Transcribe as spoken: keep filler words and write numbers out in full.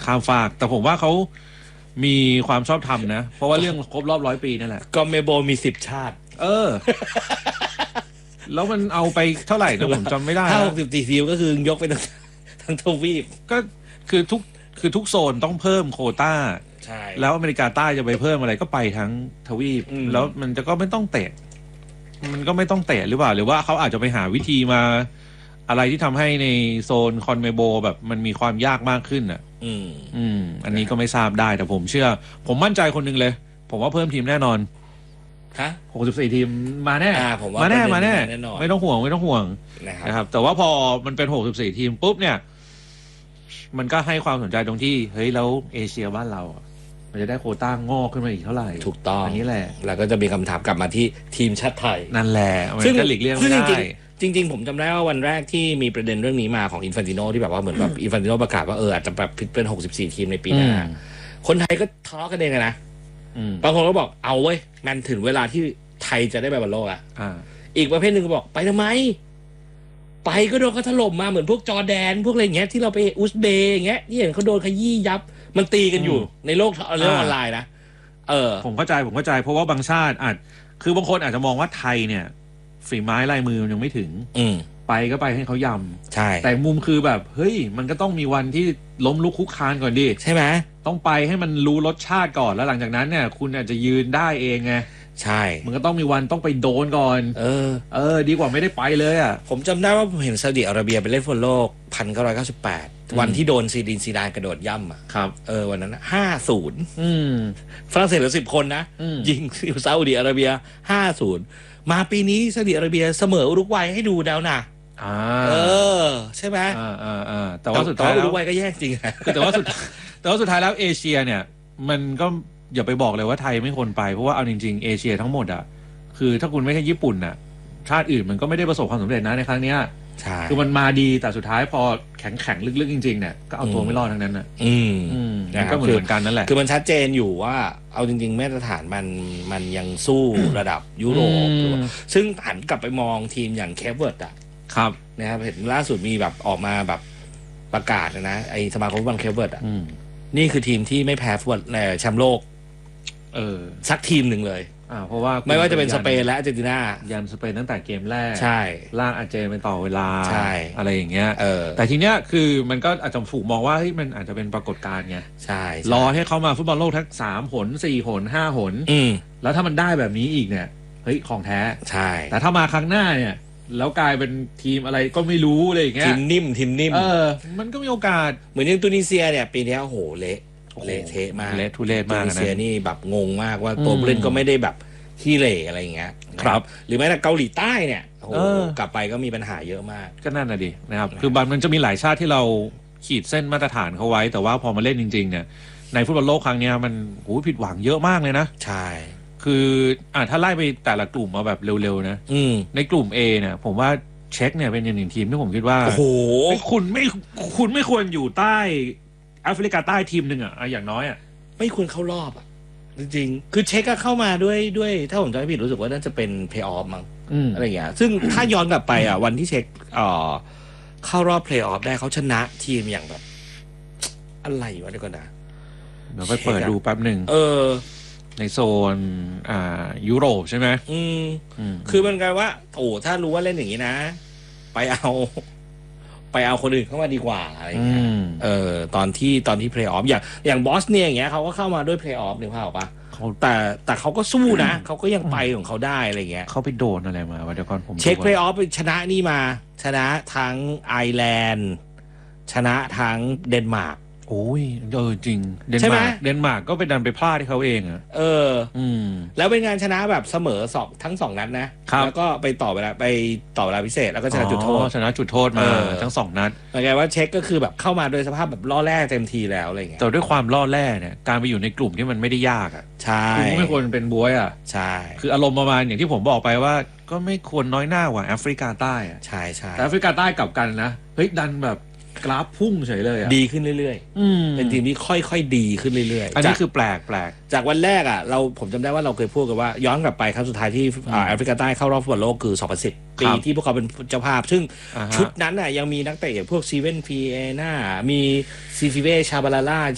ข้ามฟากแต่ผมว่าเขามีความชอบธรรมนะเพราะว่าเรื่องครบรอบร้อยปีนั่นแหละก็เมโบมีสิบชาติเออแล้วมันเอาไปเท่าไหร่นะผมจำไม่ได้ห้าหกสิบสี่ทีมก็คือยกไปทั้งทั้งทวีปก็คือทุกคือทุกโซนต้องเพิ่มโควต้าใช่แล้วอเมริกาใต้จะไปเพิ่มอะไรก็ไปทั้งทวีปแล้วมันจะก็ไม่ต้องเตะมันก็ไม่ต้องเตะหรือเปล่าหรือว่าเขาอาจจะไปหาวิธีมาอะไรที่ทำให้ในโซนคอนเมโบแบบมันมีความยากมากขึ้นอ่ะอืมอืมอันนี้ก็ไม่ทราบได้แต่ผมเชื่อผมมั่นใจคนนึงเลยผมว่าเพิ่มทีมแน่นอนฮะหกสิบสี่ทีมมาแน่ผมว่ามาแน่มาแน่นไม่ต้องห่วงไม่ต้องห่วงนะครับแต่ว่าพอมันเป็นหกสิบสี่ทีมปุ๊บเนี่ยมันก็ให้ความสนใจตรงที่เฮ้ยแล้วเอเชียบ้านเรามันจะได้โควต้างอกขึ้นมาอีกเท่าไหร่ถูกต้องอันนี้แหละแล้วก็จะมีคำถามกลับมาที่ทีมชาติไทยนั่นแหละซึ่งหลีกเลี่ยงไม่ได้จริงๆผมจำได้ว่าวันแรกที่มีประเด็นเรื่องนี้มาของอินฟันติโนที่แบบว่าเหมือนแบบอินฟันติโนประกาศว่าเอออาจจะแบบเป็นหกสิบสี่ทีมในปีหน้าคนไทยก็ทะเลาะกันเองนะบางคนก็บอกเอาเว้ยงั้นถึงเวลาที่ไทยจะได้ไปบอลโลกอ่ะอีกประเภทหนึ่งก็บอกไปทำไมไปก็โดนเขาถล่มมาเหมือนพวกจอร์แดนพวกอะไรเงี้ยที่เราไปอุซเบย์อย่างเงี้ยที่เห็นเขาโดนขยี้ยับมันตีกันอยู่ในโลกออนไลน์นะเออผมเข้าใจผมเข้าใจเพราะว่าบางชาติอาจคือบางคนอาจจะมองว่าไทยเนี่ยฝีไม้ลายมือมันยังไม่ถึงไปก็ไปให้เขายำใช่แต่มุมคือแบบเฮ้ยมันก็ต้องมีวันที่ล้มลุกคุกคานก่อนดิใช่ไหมต้องไปให้มันรู้รสชาติก่อนแล้วหลังจากนั้นเนี่ยคุณอาจจะยืนได้เองไงใช่มันก็ต้องมีวันต้องไปโดนก่อนเออเออดีกว่าไม่ได้ไปเลยอ่ะผมจำได้ว่าผมเห็นซาอุดิอาระเบียไปเล่นฟุตบอลโลกพันเก้าร้อยเก้าสิบแปดวันที่โดนซีดินซีดานกระโดดย่ำอ่ะครับเออวันนั้นห้าศูนย์ฝรั่งเศสเหลือสิบคนนะยิงซาอุดิอาระเบียห้าศูนย์มาปีนี้ซาอุดิอาระเบียเสมออุรุกวัยให้ดูแล้วนะเออใช่ไหมอ่าอ่าอ่าแต่ว่าสุดท้ายอุรุกวัยก็แย่จริงแต่ว่าสุดแต่ว่าสุดท้ายแล้วเอเชียเนี่ยมันก็อย่าไปบอกเลยว่าไทยไม่ควรไปเพราะว่าเอาจริงๆเอเชียทั้งหมดอ่ะคือถ้าคุณไม่ใช่ญี่ปุ่นน่ะชาติอื่นมันก็ไม่ได้ประสบความสำเร็จนะในครั้งนี้ใช่คือมันมาดีแต่สุดท้ายพอแข็งแข็งลึกๆจริงๆเนี่ยก็เอาตัวไม่รอดทั้งนั้นน่ะอืมก็เหมือนกันนั่นแหละคือมันชัดเจนอยู่ว่าเอาจริงๆมาตรฐานมันมันยังสู้ระดับยุโรปซึ่งหันกลับไปมองทีมอย่างเคปเวิร์ดอ่ะครับนะครับเห็นล่าสุดมีแบบออกมาแบบประกาศนะไอสมาคมฟุตบอลเคปเวิร์ดอ่ะนี่คือทีมที่ไม่แพ้ฟุตบอลในแชมป์โลกเออสักทีมหนึ่งเลยอ่าเพราะว่าไม่ว่าจะเป็นสเปนและอาร์เจนตินายันสเปนตั้งแต่เกมแรกใช่ลากอาร์เจนไปต่อเวลาใช่อะไรอย่างเงี้ยเออแต่ทีเนี้ยคือมันก็อาจจะถูกมองว่าเฮ้ยมันอาจจะเป็นปรากฏการณ์ไงใช่รอให้เขามาฟุตบอลโลกทั้งสามหนสี่หนห้าหนอืมแล้วถ้ามันได้แบบนี้อีกเนี่ยเฮ้ยของแท้ใช่แต่ถ้ามาครั้งหน้าเนี่ยแล้วกลายเป็นทีมอะไรก็ไม่รู้อะไรอย่างเงี้ยทีมนิ่มทีมนิ่มเออมันก็มีโอกาสเหมือนอย่างตุนิเซียเนี่ยปีนี้โอ้โหเละเละเทะมากเละทุเรศมากตุนิเซียนี่แบบงงมากว่าตัวผู้เล่นก็ไม่ได้แบบขี้เหร่อะไรอย่างเงี้ยครับหรือแม้แต่เกาหลีใต้เนี่ยโอ้กลับไปก็มีปัญหาเยอะมากก็นั่นน่ะดินะครับคือมันจะมีหลายชาติที่เราขีดเส้นมาตรฐานเขาไว้แต่ว่าพอมาเล่นจริงๆเนี่ยในฟุตบอลโลกครั้งนี้มันโหผิดหวังเยอะมากเลยนะใช่คืออ่าถ้าไล่ไปแต่ละกลุ่มมาแบบเร็วๆนะในกลุ่ม A เนี่ยผมว่าเช็กเนี่ยเป็นอย่างหนึ่งทีมที่ผมคิดว่าโอ้โหคุณไม่คุณไม่ควรอยู่ใต้แอฟริกาใต้ทีมหนึ่งอ่ะอย่างน้อยอ่ะไม่ควรเข้ารอบอ่ะจริงๆคือเช็คก็เข้ามาด้วยด้วยถ้าผมจำไม่ผิดรู้สึกว่าน่าจะเป็นเพลย์ออฟมั้งอะไรอย่างเงี้ยซึ่งถ้าย้อนกลับไปอ่ะวันที่เช็คเอ่อเข้ารอบเพลย์ออฟได้เขาชนะทีมอย่างแบบอะไรวะเดี๋ยวก่อนนะเดี๋ยวไปเปิดดูแป๊บหนึ่งเออในโซนอ่ายุโรปใช่ไหมอืมคือมันกลายว่าโอ้ถ้ารู้ว่าเล่นอย่างนี้นะไปเอาไปเอาคนอื่นเข้ามาดีกว่าอะไรอย่างเงี้ยเออตอนที่ตอนที่เพลย์ออฟอย่างอย่างบอสเนี่ยอย่างเงี้ยเขาก็เข้ามาด้วยเพลย์ออฟนึกภาพออกปะแต่แต่เขาก็สู้นะเขาก็ยังไปของเขาได้อะไรเงี้ยเขาไปโดนอะไรมาวะเดี๋ยวก่อนผมเช็คเพลย์ออฟชนะนี่มาชนะทั้งไอร์แลนด์ชนะทั้งเดนมาร์กโอ้ยเออจริงเดนมาร์กเดนมาร์กก็ไปดันไปพลาดที่เขาเองอ่ะเอออืมแล้วเป็นงานชนะแบบเสมอสองทั้งสองนัดนะแล้วก็ไปต่อเวลาไปต่อเวลาพิเศษแล้วก็ชนะจุดโทษชนะจุดโทษมาทั้งสองนัดเป็นไงว่าเช็คก็คือแบบเข้ามาโดยสภาพแบบล่อแร่เต็มทีแล้วอะไรเงี้ยแต่ด้วยความล่อแร่เนี่ยการไปอยู่ในกลุ่มที่มันไม่ได้ยากอ่ะใช่คุณไม่ควรเป็นบ๊วยอ่ะใช่คืออารมณ์ประมาณอย่างที่ผมบอกไปว่าก็ไม่ควรน้อยหน้ากว่าแอฟริกาใต้อ่ะใช่ใช่แต่แอฟริกาใต้กลับกันนะเฮ้ยดันแบบกราฟพุ่งเฉยเลยอ่ะดีขึ้นเรื่อยๆเป็นทีมที่ค่อยๆดีขึ้นเรื่อยๆอันนี้คือแปลกแปลกจากวันแรกอ่ะเราผมจำได้ว่าเราเคยพูดกันว่าย้อนกลับไปครั้งสุดท้ายที่แอฟริกาใต้เข้ารอบฟุตบอลโลกคือสองพันสิบปีที่พวกเขาเป็นเจ้าภาพซึ่งชุดนั้นอ่ะยังมีนักเตะอย่างพวกซีเว่นพีเอน่ามีซีฟิเวชาบาลาล่า